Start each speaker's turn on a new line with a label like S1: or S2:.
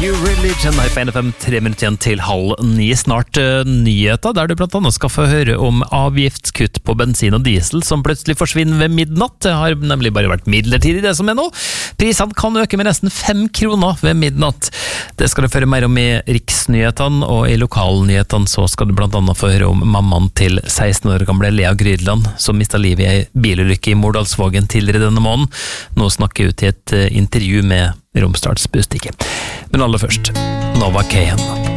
S1: New Religion her på NFM, 3 minutter igjen til 8:30. Snart nyheter, der du blant annet skal få høre om avgiftskutt på bensin og diesel som plutselig forsvinner ved midnatt. Det har nemlig bare vært midlertidig det som er nå. Prisene kan øke med nesten 5 kroner ved midnatt. Det skal du få høre mer om i riksnyhetene, og i lokalnyhetene så skal du blant annet få høre om mammaen til 16 år gamle Lea Grydland, som mistet livet i en bilulykke i Mordalsvågen tidligere denne måneden. Nå snakker jeg ut i et intervju med Romsdals Bustikke. Men aller først, Nova Cahan.